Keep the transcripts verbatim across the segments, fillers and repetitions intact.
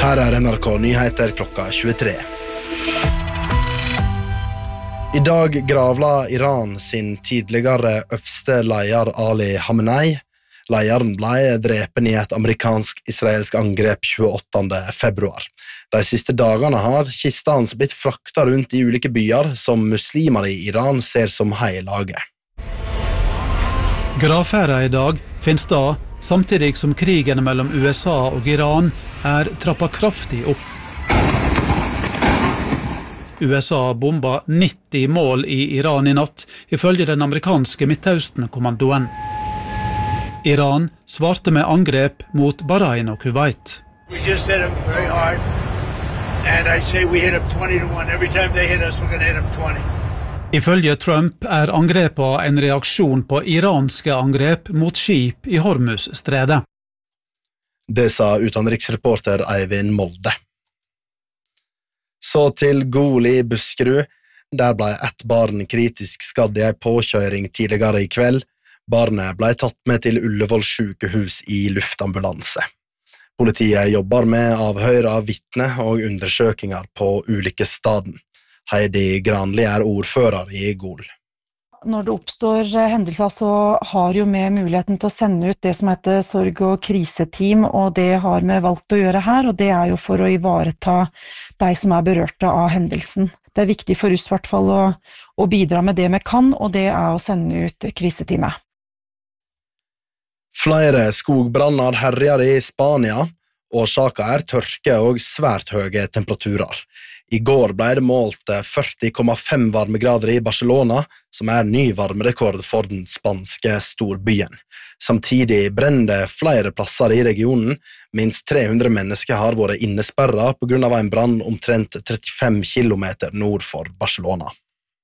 Her er N R K Nyheter klokka tjuetre. I dag gravla Iran sin tidligere øverste leder Ali Khamenei. Lederen ble drepen i et amerikansk-israelsk angrep tjueåttende februar. De siste dagene har kista hans blitt frakta rundt i ulike byer som muslimer i Iran ser som heilage. Gravferda i dag finnes da, samtidig som krigen mellom U S A og Iran er trappa kraftig opp. U S A bomba nitti mål i Iran i natt, ifølge den amerikanske Midtøsten-kommandoen. Iran svarte med angrep mot Bahrain og Kuwait. We just hit them very hard, and I say we hit them twenty to one. Every time they hit us, we're going to hit them twenty. Ifølge Trump er angrepa en reaksjon på iranske angrep mot skip i Hormuz-stredet. Det sa utenriksreporter Eivind Molde. Så til Gol i Buskerud. Der ble ett barn kritisk skadd i en påkjøring tidligere i kveld. Barnet ble tatt med til Ullevål sykehus i luftambulanse. Politiet jobber med avhør av vitne og undersøkelser på ulykkesstaden. Heidi Granli er ordfører i Gol. Når det oppstår hendelser, så har jo vi muligheten til å sende ut det som heter sorg- og kriseteam, og det har vi valgt å gjøre her, og det er jo for å ivareta de som er berørte av hendelsen. Det er viktig for oss i hvert fall å, å bidra med det vi kan, og det er å sende ut kriseteamet. Flere skogbranner herjer i Spania. Årsaken er tørke og svært høye temperaturer. I går ble det målt førti komma fem varmegrader i Barcelona, som er ny varmerekord for den spanske storbyen. Samtidig brenner det flere plasser i regionen. Minst tre hundre mennesker har vært innesperret på grunn av en brann omtrent trettifem kilometer nord for Barcelona.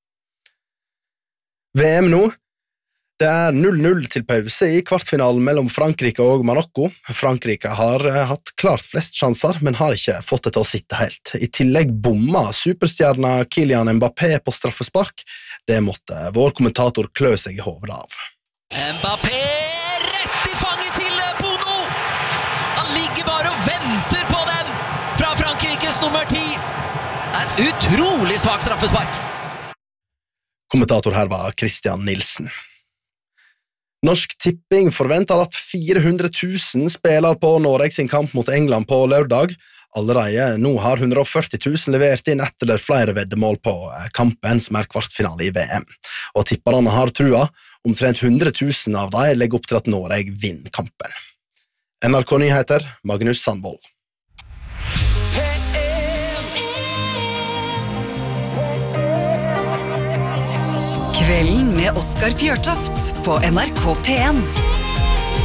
V M nå. Det er null null til pause i kvartfinalen mellom Frankrike og Marokko. Frankrike har hatt klart flest sjanser, men har ikke fått det til å sitte helt. I tillegg bomma superstjerna Kylian Mbappé på straffespark. Det måtte vår kommentator klø seg i hovedet av. Mbappé rett i fanget til Bono! Han ligger bare og venter på den fra Frankrikes nummer ti. Det er et utrolig svagt straffespark. Kommentator her var Christian Nilsen. Norsk Tipping forventer at fire hundre tusen spiller på Norge sin kamp mot England på lørdag. Allerede nå har hundre og førti tusen levert inn ett eller flere veddemål på kampen som er kvartfinale i V M. Og tipperne har trua. Omtrent hundre tusen av dem legger opp til at Norge vinner kampen. N R K Nyheter, Magnus Sandvold. Kvelden med Oskar Fjørtoft på N R K P en.